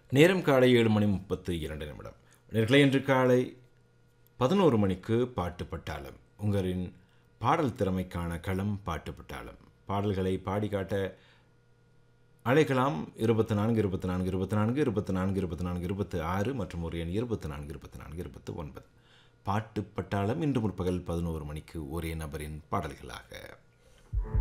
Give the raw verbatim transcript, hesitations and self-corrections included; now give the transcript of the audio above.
நேரம் காலை ஏழு மணி முப்பத்து இரண்டு நிமிடம். நேர்களை இன்று காலை பதினோரு மணிக்கு பாட்டு பட்டாளம். உங்களின் பாடல் திறமைக்கான களம் பாட்டு பட்டாளம். பாடல்களை பாடி காட்ட அழைக்கலாம். இருபத்தி நான்கு இருபத்தி நான்கு இருபத்தி நான்கு இருபத்தி நான்கு இருபத்தி நான்கு இருபத்தி ஆறு மற்றும் ஒரு எண் இருபத்தி நான்கு இருபத்தி நான்கு இருபத்தி ஒன்பது. பாட்டு பட்டாளம் இன்று முற்பகல் பதினோரு மணிக்கு ஒரே நபரின் பாடல்களாக.